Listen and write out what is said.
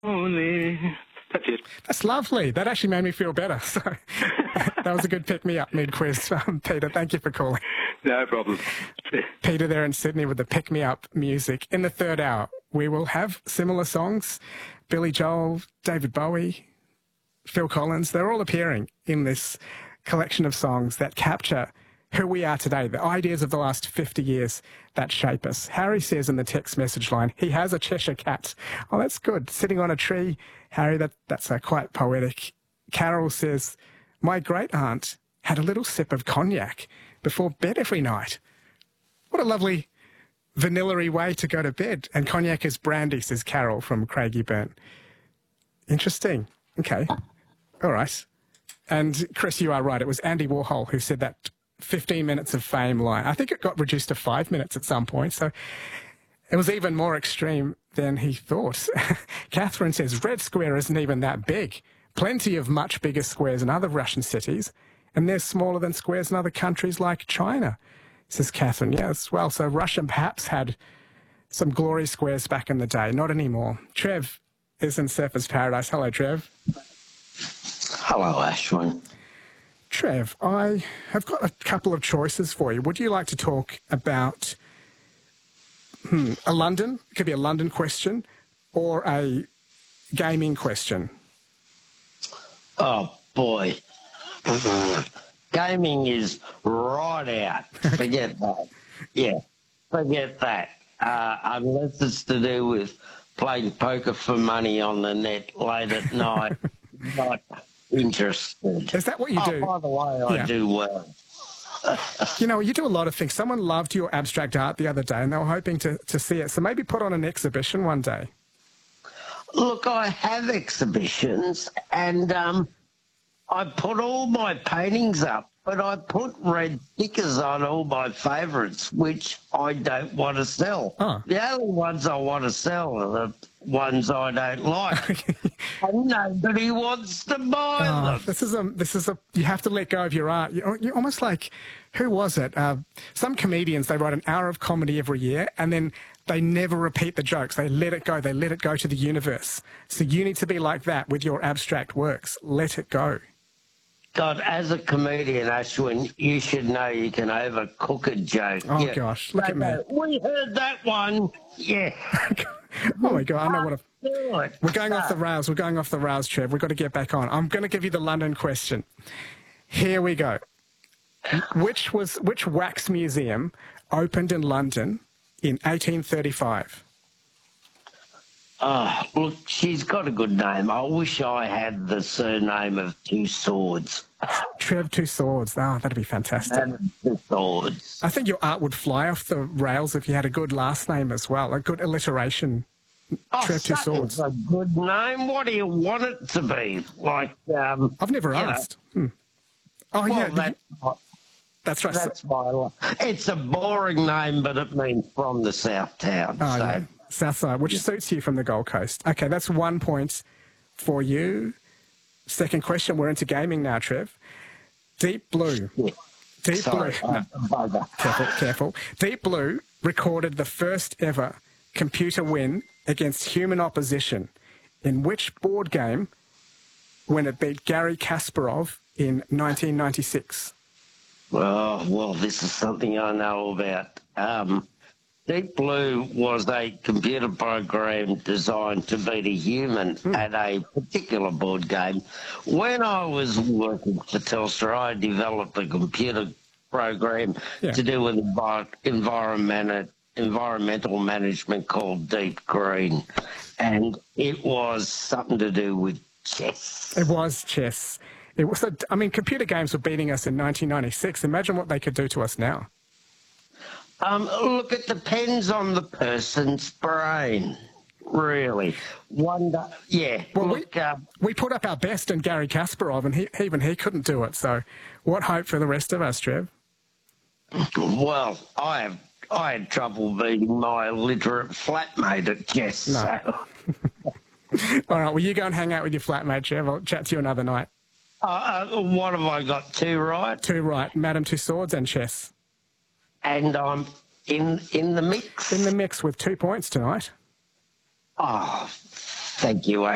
Only. That's it. That's lovely. That actually made me feel better. So that was a good pick-me-up mid-quiz. Peter, thank you for calling. No problem. Peter there in Sydney with the pick-me-up music. In the third hour, we will have similar songs. Billy Joel, David Bowie, Phil Collins, they're all appearing in this collection of songs that capture who we are today, the ideas of the last 50 years that shape us. Harry says in the text message line, he has a Cheshire cat. Oh, that's good. Sitting on a tree. Harry, that's quite poetic. Carol says, my great-aunt had a little sip of cognac before bed every night. What a lovely vanilla-y way to go to bed. And cognac is brandy, says Carol from Craigieburn. Interesting. Okay. All right. And Chris, you are right. It was Andy Warhol who said that 15 minutes of fame line. I think it got reduced to 5 minutes at some point. So it was even more extreme than he thought. Catherine says, Red Square isn't even that big. Plenty of much bigger squares in other Russian cities, and they're smaller than squares in other countries like China, says Catherine. Yes, well, so Russia perhaps had some glory squares back in the day. Not anymore. Trev is in Surfers Paradise. Hello, Trev. Hello, Ashwin. Trev, I have got a couple of choices for you. Would you like to talk about a London? It could be a London question or a gaming question. Oh, boy. Gaming is right out. Forget that. Yeah, forget that. Unless it's to do with playing poker for money on the net late at night. Not interested. Is that what you do? By the way, I do well. You know, you do a lot of things. Someone loved your abstract art the other day and they were hoping to see it. So maybe put on an exhibition one day. Look, I have exhibitions and I put all my paintings up, but I put red stickers on all my favourites, which I don't want to sell. Oh. The only ones I want to sell are the ones I don't like. And nobody wants to buy them. This is a. You have to let go of your art. You're almost like, who was it? Some comedians, they write an hour of comedy every year, and then they never repeat the jokes. They let it go. They let it go to the universe. So you need to be like that with your abstract works. Let it go. God, as a comedian, Ashwin, you should know you can overcook a joke. Oh, gosh, look at me. We heard that one. Yeah. Oh, my God, I know what we're going off the rails. We're going off the rails, Trev. We've got to get back on. I'm going to give you the London question. Here we go. Which wax museum opened in London in 1835? Oh, look, she's got a good name. I wish I had the surname of Two Swords. Trev Two Swords. Oh, that'd be fantastic. Two Swords. I think your art would fly off the rails if you had a good last name as well, a good alliteration. Trev Two Swords. That's a good name. What do you want it to be? Like, I've never asked. Oh, well, yeah. That's right. That's my. It's a boring name, but it means from the South Town. Oh, so. Yeah. South side, which suits you from the Gold Coast. Okay, that's 1 point for you. Second question, we're into gaming now, Trev. Deep Blue. Deep Blue. Careful. Deep Blue recorded the first ever computer win against human opposition in which board game when it beat Garry Kasparov in 1996? Well, this is something I know about. Deep Blue was a computer program designed to beat a human at a particular board game. When I was working for Telstra, I developed a computer program to do with environmental management called Deep Green, and it was something to do with chess. It was chess. It was. I mean, computer games were beating us in 1996. Imagine what they could do to us now. Look, it depends on the person's brain, really. Well, look, we put up our best in Garry Kasparov, and he couldn't do it. So, what hope for the rest of us, Trev? Well, I had trouble beating my illiterate flatmate at chess. No. So. All right, well, you go and hang out with your flatmate, Trev. I'll chat to you another night. What have I got? 2 right? 2 right. Madam Two Swords and chess. And I'm in the mix. In the mix with 2 points tonight. Oh, thank you,